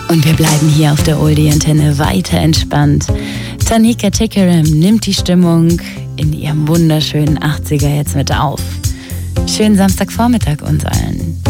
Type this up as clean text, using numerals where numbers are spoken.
Und wir bleiben hier auf der Oldie-Antenne weiter entspannt. Tanika Tikaram nimmt die Stimmung in ihrem wunderschönen 80er jetzt mit auf. Schönen Samstagvormittag uns allen.